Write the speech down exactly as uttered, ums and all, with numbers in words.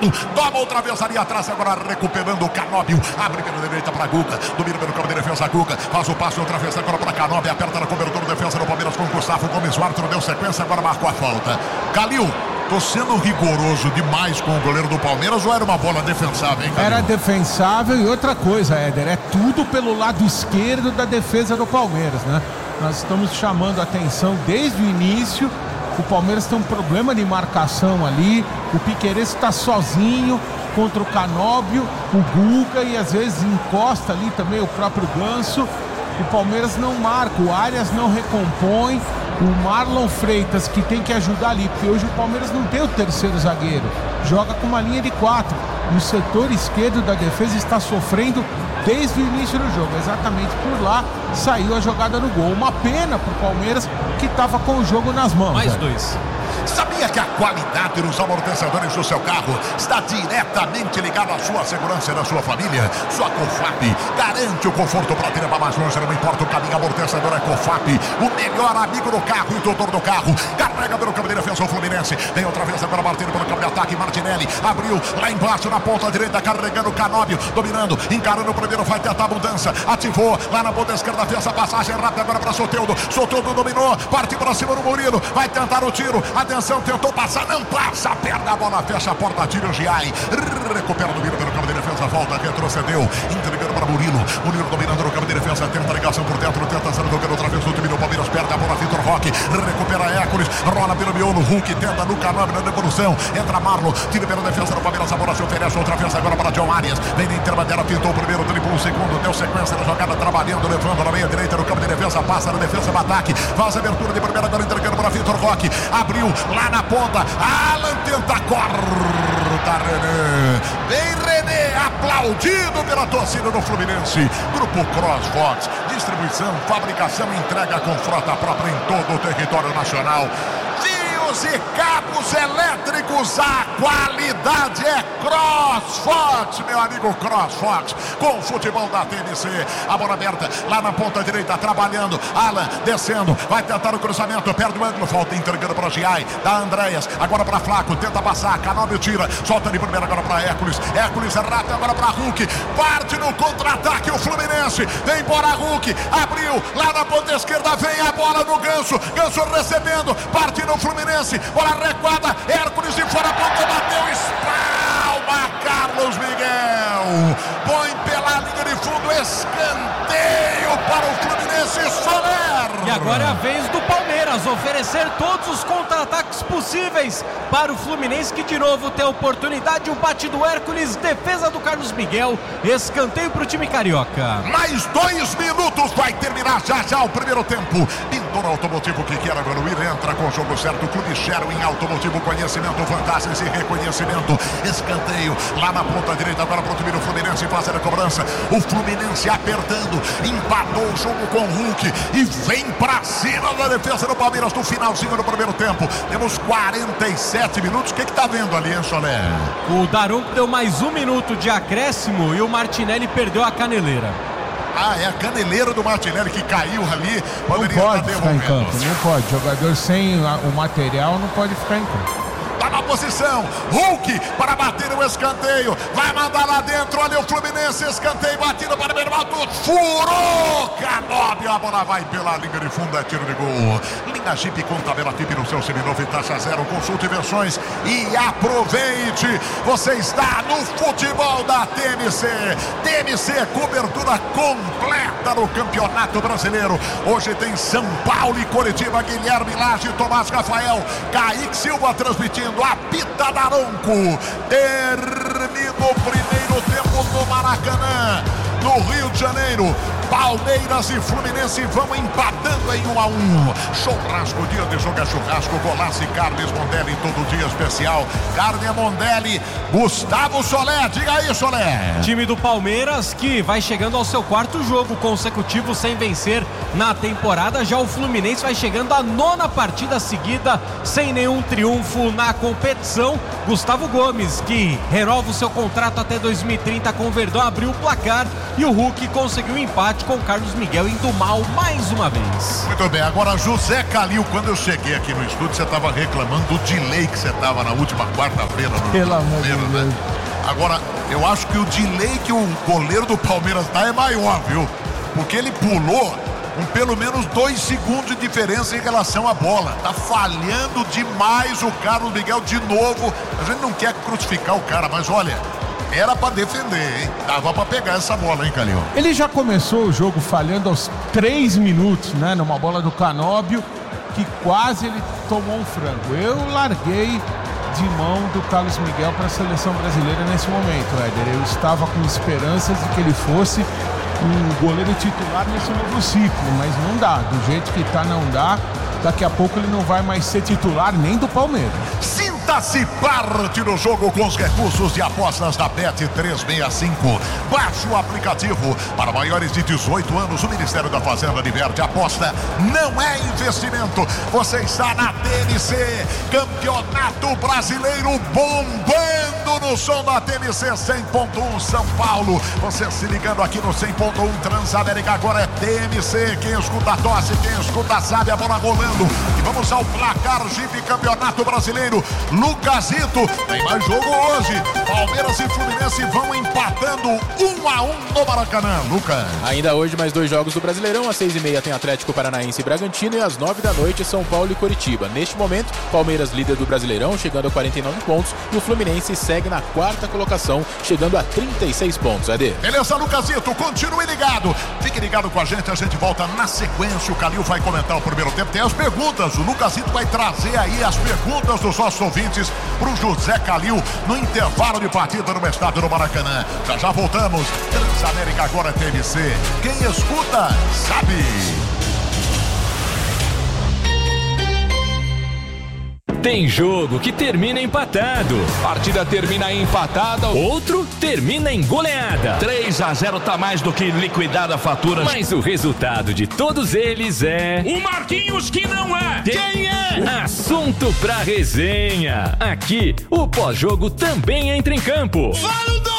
lado, toma outra vez ali atrás, agora recuperando o Canóbio, abre pela direita para Guga, domina pelo campo de defesa, Guga, faz o passe outra vez agora para Canóbio, aperta na cobertura, defesa do Palmeiras com o Gustavo Gomes, o árbitro deu sequência, agora marcou a falta. Calil, tô sendo rigoroso demais com o goleiro do Palmeiras ou era uma bola defensável, hein, Calil? Era defensável e outra coisa, Éder, é tudo pelo lado esquerdo da defesa do Palmeiras, né? Nós estamos chamando a atenção desde o início. O Palmeiras tem um problema de marcação ali. O Piquerez está sozinho contra o Canóbio, o Guga, e às vezes encosta ali também o próprio Ganso. O Palmeiras não marca, o Arias não recompõe. O Marlon Freitas que tem que ajudar ali, porque hoje o Palmeiras não tem o terceiro zagueiro, joga com uma linha de quatro. O setor esquerdo da defesa está sofrendo desde o início do jogo. Exatamente por lá saiu a jogada no gol. Uma pena para o Palmeiras, que estava com o jogo nas mãos. Mais né? dois. Sabia que a qualidade dos amortecedores do seu carro está diretamente ligada à sua segurança e da sua família? Sua Cofap garante o conforto para te levar mais longe, não importa o caminho, amortecedor é Cofap, o melhor amigo do carro e tutor do carro. Carrega pelo campo de defesa o Fluminense, vem outra vez agora Martino pelo campo de ataque, Martinelli abriu lá embaixo na ponta direita, carregando o Canóbio, dominando, encarando o primeiro, vai tentar a mudança, ativou lá na ponta esquerda, fez a passagem rápida agora para Soteldo, Soteldo dominou, partiu para cima do Murilo, vai tentar o tiro, atenção, tentou passar, não passa, a perna, a bola fecha a porta, tira o Giai, recupera o Murilo pelo campo de defesa, volta, retrocedeu, entregando para Murilo, Murilo dominando no campo de defesa, tenta a ligação por dentro, tenta zero, tocando outra vez no time do Palmeiras, perde a bola, Vitor Roque, recupera Hércules, rola pelo miolo, Hulk tenta no Canóbio na devolução, entra Marlon, tira pela defesa do Palmeiras, a bola se oferece outra vez agora para John Arias, vem na intermediária, pintou o primeiro, triplo, o segundo, deu sequência na jogada, trabalhando, levando na meia direita no campo de defesa, passa na defesa, no ataque, faz a abertura de primeira, agora entregando para Vitor Roque, abriu lá na ponta, Alan tenta, corta René, vem René, aplaudido pela torcida do Fluminense, Grupo CrossFox, distribuição, fabricação e entrega com frota própria em todo o território nacional. Fios e cabos elétricos, a qualidade é CrossFox, meu amigo CrossFox, com o futebol da T N C, a bola aberta lá na ponta direita, trabalhando, Alan descendo, vai tentar o cruzamento, perde o ângulo, falta entregando para o Giai, da Andréas, agora para Flaco, tenta passar, Canóbio tira, solta de primeira agora para Hércules, Hércules rápido agora para Hulk, parte no contra-ataque o Fluminense, vem embora Hulk, abriu, lá na ponta esquerda, vem a bola no Ganso, Ganso recebendo, parte no Fluminense, bola recuada, Hércules de fora, ponta, bateu, espalma Carlos Miguel, põe pela linha de fundo, escanteio para o Fluminense, Soler. E agora é a vez do Palmeiras oferecer todos os contra-ataques possíveis para o Fluminense, que de novo tem a oportunidade, o bate do Hércules, defesa do Carlos Miguel, escanteio para o time carioca. Mais dois minutos, vai terminar já já o primeiro tempo. Pintor Automotivo, que quer evoluir, entra com o jogo certo, Clube Sherwin Automotivo, conhecimento, vantagens e reconhecimento. Escanteio lá na ponta direita, agora para o time do Fluminense fazer a cobrança. O Fluminense apertando, empatou o jogo com o Hulk e vem pra cima da defesa do Palmeiras no finalzinho do primeiro tempo. Temos quarenta e sete minutos. O que que tá vendo ali, hein, Solé? O Daronco deu mais um minuto de acréscimo e o Martinelli perdeu a caneleira. Ah, é a caneleira do Martinelli que caiu ali. Não pode ficar em campo, não pode. Jogador sem o material não pode ficar em campo. Tá na posição, Hulk para bater o escanteio, vai mandar lá dentro, olha o Fluminense, escanteio batido para o meio alto, furou, Canóbio, a bola vai pela linha de fundo, é tiro de gol. Linha Jeep com tabela Jeep no seu seminovo e taxa zero, consulte versões e aproveite, você está no futebol da T N C, T N C, cobertura completa no Campeonato Brasileiro. Hoje tem São Paulo e Coritiba, Guilherme Lage, Tomás Rafael, Kaique Silva transmitindo, apita Daronco, termina o primeiro tempo no Maracanã, no Rio de Janeiro. Palmeiras e Fluminense vão empatando em um a um. Churrasco, dia de jogo é churrasco. Golaço e Carnes Mondelli, todo dia especial. Carne Mondelli, Gustavo Solé, diga aí, Solé. Time do Palmeiras que vai chegando ao seu quarto jogo consecutivo sem vencer na temporada. Já o Fluminense vai chegando à nona partida seguida sem nenhum triunfo na competição. Gustavo Gomes, que renova o seu contrato até dois mil e trinta com o Verdão, abriu o placar e o Hulk conseguiu um empate com o Carlos Miguel indo mal mais uma vez. Muito bem, agora José Calil, quando eu cheguei aqui no estúdio, você estava reclamando do delay que você estava na última quarta-feira no Pelo amor de Palmeiras, Deus. né? Agora, eu acho que o delay que o goleiro do Palmeiras dá é maior, viu? Porque ele pulou com pelo menos dois segundos de diferença em relação à bola. Tá falhando demais o Carlos Miguel de novo. A gente não quer crucificar o cara, mas olha, era pra defender, hein? Dava pra pegar essa bola, hein, Calil? Ele já começou o jogo falhando aos três minutos, né? Numa bola do Canóbio, que quase ele tomou um frango. Eu larguei de mão do Carlos Miguel para a seleção brasileira nesse momento, Éder. Eu estava com esperanças de que ele fosse um goleiro titular nesse novo ciclo, mas não dá. Do jeito que tá, não dá. Daqui a pouco ele não vai mais ser titular nem do Palmeiras. Sinta-se parte no jogo com os recursos de apostas da Bet trezentos e sessenta e cinco. Baixe o aplicativo. Para maiores de dezoito anos, o Ministério da Fazenda diverte. Aposta não é investimento. Você está na T N C, Campeonato Brasileiro bombando no som da T N C cem ponto um São Paulo. Você se ligando aqui no cem ponto um Transamérica, agora é T N C. Quem escuta tosse, quem escuta sabe, a bola rolando. E vamos ao placar Jeep Campeonato Brasileiro. Lucasito, tem mais jogo hoje. Palmeiras e Fluminense vão empatando um a um no Maracanã. Lucas. Ainda hoje mais dois jogos do Brasileirão. Às seis e meia tem Atlético Paranaense e Bragantino, e às nove da noite São Paulo e Coritiba. Neste momento, Palmeiras líder do Brasileirão, chegando a quarenta e nove pontos, e o Fluminense segue na quarta colocação, chegando a trinta e seis pontos. Adê. Beleza, Lucasito, continue ligado. Fique ligado com a gente, a gente volta na sequência. O Calil vai comentar o primeiro tempo. Tem as perguntas, o Lucasito vai trazer aí as perguntas dos nossos ouvintes pro José Calil no intervalo de partida no estádio do Maracanã. Já já voltamos. Transamérica agora é T N C. Quem escuta, sabe. Tem jogo que termina empatado. Partida termina empatada. Outro termina em goleada. três a zero tá mais do que liquidada a fatura. Mas o resultado de todos eles é... O Marquinhos que não é. Quem é? Assunto pra resenha. Aqui, o pós-jogo também entra em campo. Fala!